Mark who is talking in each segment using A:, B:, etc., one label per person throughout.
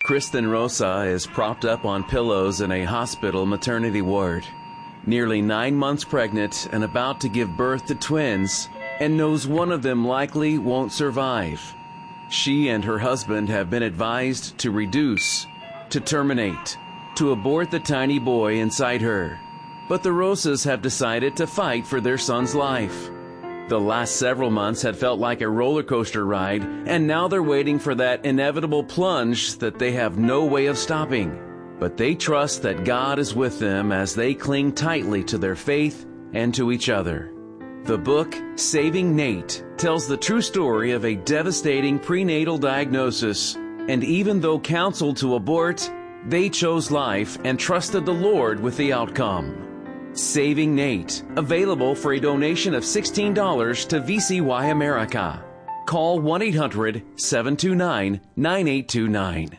A: Kristen Rosa is propped up on pillows in a hospital maternity ward, nearly 9 months pregnant and about to give birth to twins, and knows one of them likely won't survive. She and her husband have been advised to reduce, to terminate, to abort the tiny boy inside her. But the Rosas have decided to fight for their son's life. The last several months had felt like a roller coaster ride, and now they're waiting for that inevitable plunge that they have no way of stopping. But they trust that God is with them as they cling tightly to their faith and to each other. The book, Saving Nate, tells the true story of a devastating prenatal diagnosis, and even though counseled to abort, they chose life and trusted the Lord with the outcome. Saving Nate, available for a donation of $16 to VCY America. Call 1-800-729-9829.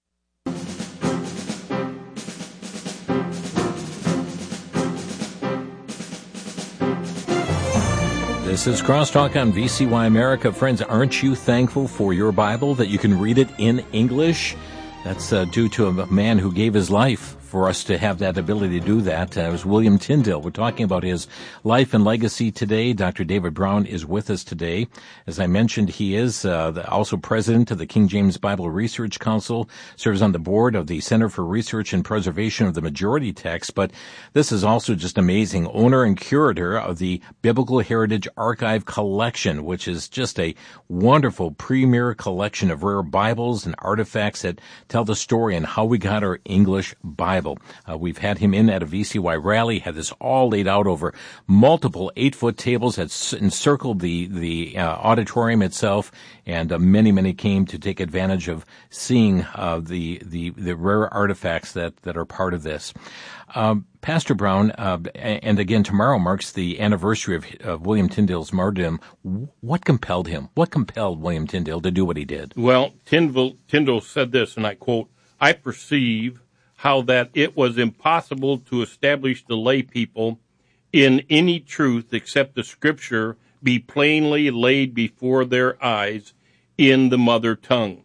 B: This is Crosstalk on VCY America. Friends, aren't you thankful for your Bible, that you can read it in English? That's due to a man who gave his life for us to have that ability to do that. It was William Tyndale. We're talking about his life and legacy today. Dr. David Brown is with us today. As I mentioned, he is also president of the King James Bible Research Council, serves on the board of the Center for Research and Preservation of the Majority Text, but this is also just amazing. Owner and curator of the Biblical Heritage Archive Collection, which is just a wonderful premier collection of rare Bibles and artifacts that tell the story and how we got our English Bible. We've had him in at a VCY rally, had this all laid out over multiple 8-foot tables that encircled the auditorium itself, and many came to take advantage of seeing the rare artifacts that are part of this. Pastor Brown, and again, tomorrow marks the anniversary of William Tyndale's martyrdom. What compelled him? What compelled William Tyndale to do what he did?
C: Well, Tyndale said this, and I quote, "I perceive how that it was impossible to establish the lay people in any truth except the Scripture be plainly laid before their eyes in the mother tongue."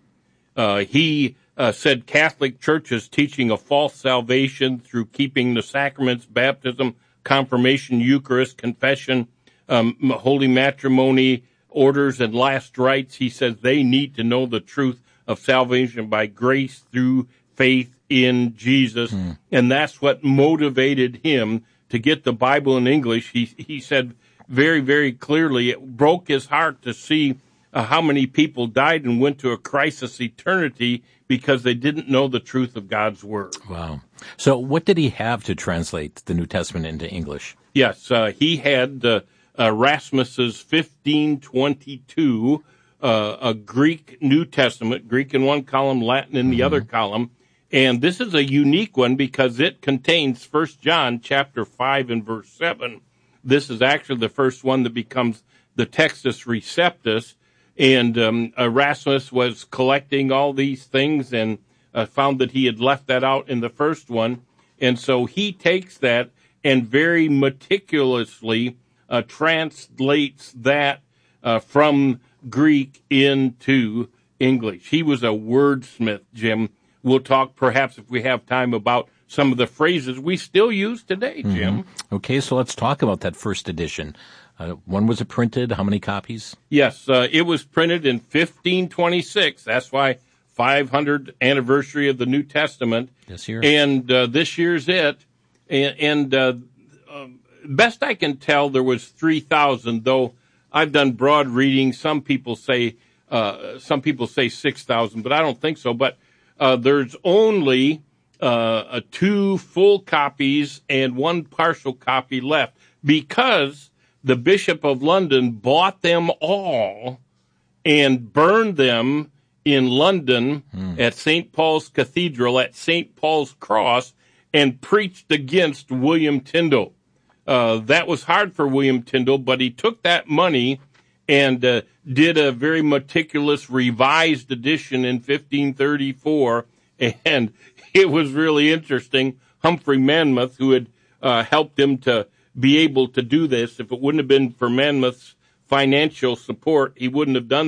C: He said Catholic churches teaching a false salvation through keeping the sacraments, baptism, confirmation, Eucharist, confession, holy matrimony, orders, and last rites. He says they need to know the truth of salvation by grace through faith in Jesus. And that's what motivated him to get the Bible in English. He said very, very clearly, it broke his heart to see how many people died and went to a crisis eternity because they didn't know the truth of God's Word.
B: Wow. So what did he have to translate the New Testament into English?
C: Yes, he had Erasmus's 1522, a Greek New Testament, Greek in one column, Latin in the other column. And this is a unique one because it contains 1 John chapter 5 and verse 7. This is actually the first one that becomes the Textus Receptus. And Erasmus was collecting all these things and found that he had left that out in the first one. And so he takes that and very meticulously translates that from Greek into English. He was a wordsmith, Jim. We'll talk perhaps if we have time about some of the phrases we still use today, Jim.
B: Okay, so let's talk about that first edition. When was it printed? How many copies?
C: Yes, it was printed in 1526. That's why 500th anniversary of the New Testament.
B: This year.
C: And this year's it. And best I can tell, there was 3,000, though I've done broad reading. Some people say 6,000, but I don't think so. But there's only 2 full copies and 1 partial copy left because the Bishop of London bought them all and burned them in London at St. Paul's Cathedral, at St. Paul's Cross, and preached against William Tyndale. That was hard for William Tyndale, but he took that money and did a very meticulous revised edition in 1534, and it was really interesting. Humphrey Monmouth, who had helped him to be able to do this, if it wouldn't have been for Monmouth's financial support, he wouldn't have done